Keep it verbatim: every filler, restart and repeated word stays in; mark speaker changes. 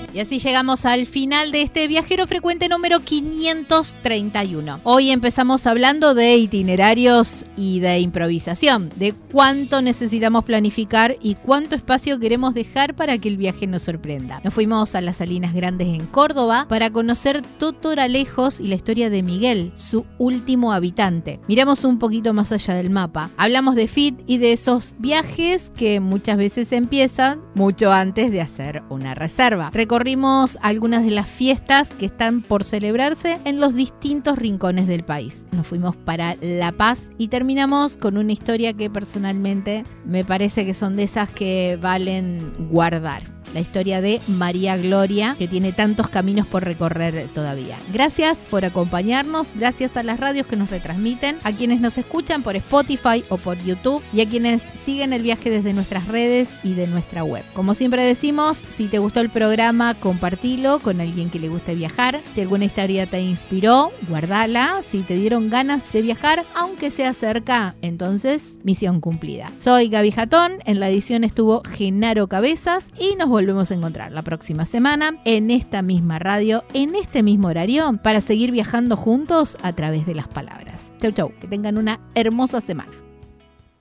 Speaker 1: Y así llegamos al final de este viajero frecuente número quinientos treinta y uno. Hoy empezamos hablando de itinerarios y de improvisación, de cuánto necesitamos planificar y cuánto espacio queremos dejar para que el viaje nos sorprenda. Nos fuimos a las Salinas Grandes en Córdoba para conocer Totoralejos y la historia de Miguel, su último habitante. Miramos un poquito más allá del mapa. Hablamos de F I T y de esos viajes que muchas veces empiezan mucho antes de hacer una reserva. Recorrimos algunas de las fiestas que están por celebrarse en los distintos rincones del país. Nos fuimos para La Paz y terminamos con una historia que personalmente me parece que son de esas que valen guardar. La historia de María Gloria, que tiene tantos caminos por recorrer todavía. Gracias por acompañarnos, gracias a las radios que nos retransmiten, a quienes nos escuchan por Spotify o por YouTube y a quienes siguen el viaje desde nuestras redes y de nuestra web. Como siempre decimos, si te gustó el programa, compartilo con alguien que le guste viajar. Si alguna historia te inspiró, guardala. Si te dieron ganas de viajar, aunque sea cerca, entonces misión cumplida. Soy Gaby Jatón, en la edición estuvo Genaro Cabezas y nos volvemos a encontrar la próxima semana en esta misma radio, en este mismo horario, para seguir viajando juntos a través de las palabras. Chau, chau, que tengan una hermosa semana.